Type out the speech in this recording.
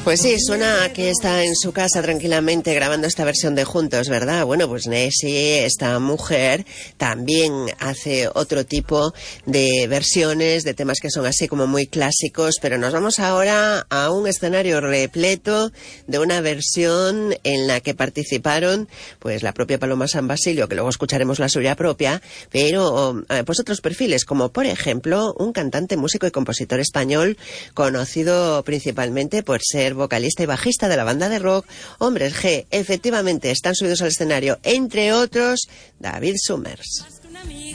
Pues sí, suena que está en su casa tranquilamente grabando esta versión de Juntos, ¿verdad? Bueno, pues Nessie, esta mujer, también hace otro tipo de versiones de temas que son así como muy clásicos, pero nos vamos ahora a un escenario repleto de una versión en la que participaron pues la propia Paloma San Basilio, que luego escucharemos la suya propia, pero pues otros perfiles, como por ejemplo un cantante, músico y compositor español conocido principalmente por ser vocalista y bajista de la banda de rock Hombres G. Efectivamente, están subidos al escenario, entre otros, David Summers.